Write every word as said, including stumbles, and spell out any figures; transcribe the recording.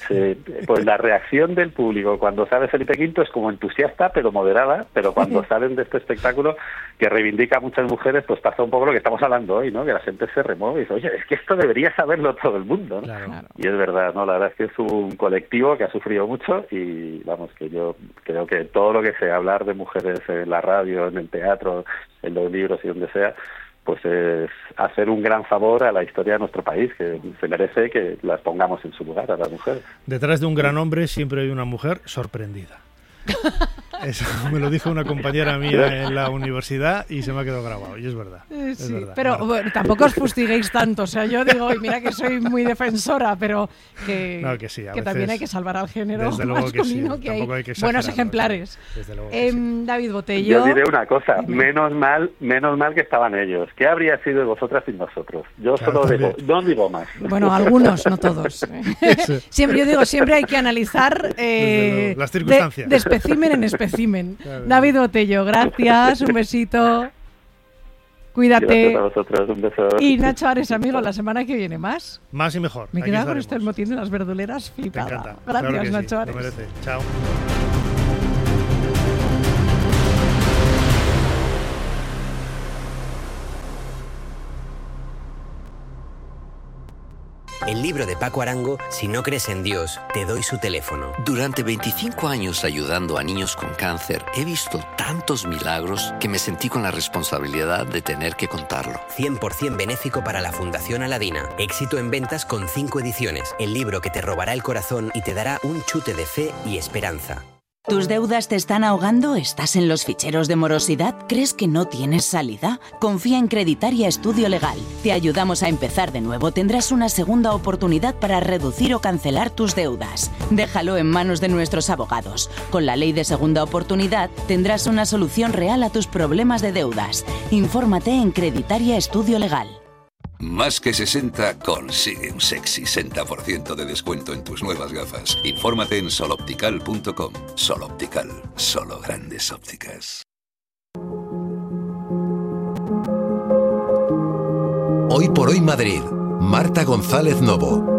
eh, pues la reacción del público cuando sale Felipe Quinto es como entusiasta, pero moderada, pero cuando salen de este espectáculo que reivindica a muchas mujeres, pues pasa un poco lo que estamos hablando hoy, ¿no? Que la gente se remueve y dice, oye, es que esto debería saberlo todo el mundo, ¿no? Claro. Y es verdad, ¿no? La verdad es que es un colectivo que ha sufrido mucho y, vamos, que yo creo que todo lo que sea hablar de mujeres en la radio, en el teatro, en los libros y donde sea, pues es hacer un gran favor a la historia de nuestro país, que se merece que las pongamos en su lugar a las mujeres. Detrás de un gran hombre siempre hay una mujer sorprendida. Eso me lo dijo una compañera mía en la universidad y se me ha quedado grabado, y es verdad. Eh, es sí, verdad. pero Marta. bueno, tampoco os fustiguéis tanto, o sea, yo digo, y mira que soy muy defensora, pero que, No, que sí, a que veces, también hay que salvar al género desde luego que masculino, sí, que, hay, tampoco hay que buenos exagerarlo, ejemplares. desde luego que Eh, sí. David Botello. Yo diré una cosa, menos mal, menos mal que estaban ellos. ¿Qué habría sido de vosotras sin nosotros? Yo Claro, solo digo, también. no digo más. Bueno, algunos, no todos. Sí. Siempre, yo digo, siempre hay que analizar eh, luego, las circunstancias. De, de espécimen en espécimen. Claro. David Botello, gracias, un besito. Cuídate. Gracias a vosotros, un beso. Y Nacho Ares, amigo, la semana que viene más. Más y mejor. Me Aquí quedaba con estaremos. este el motín de las verduleras Te flipada. encanta. Gracias, Claro que Nacho sí, Ares. lo merece. Chao. El libro de Paco Arango, Si no crees en Dios, te doy su teléfono. Durante veinticinco años ayudando a niños con cáncer, he visto tantos milagros que me sentí con la responsabilidad de tener que contarlo. cien por ciento benéfico para la Fundación Aladina. Éxito en ventas con cinco ediciones. El libro que te robará el corazón y te dará un chute de fe y esperanza. ¿Tus deudas te están ahogando? ¿Estás en los ficheros de morosidad? ¿Crees que no tienes salida? Confía en Creditaria Estudio Legal. Te ayudamos a empezar de nuevo. Tendrás una segunda oportunidad para reducir o cancelar tus deudas. Déjalo en manos de nuestros abogados. Con la ley de segunda oportunidad tendrás una solución real a tus problemas de deudas. Infórmate en Creditaria Estudio Legal. Más que sesenta consigue un sexy sesenta por ciento de descuento en tus nuevas gafas. Infórmate en soloptical punto com. Sol Optical, solo grandes ópticas. Hoy por hoy Madrid. Marta González Novo.